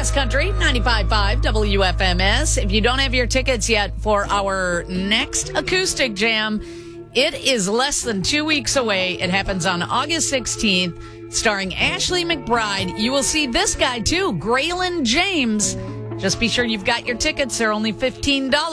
Fast Country, 95.5 WFMS. If you don't have your tickets yet for our next acoustic jam, it is less than 2 weeks away. It happens on August 16th, starring Ashley McBryde. You will see this guy, too, Graylin James. Just be sure you've got your tickets. They're only $15.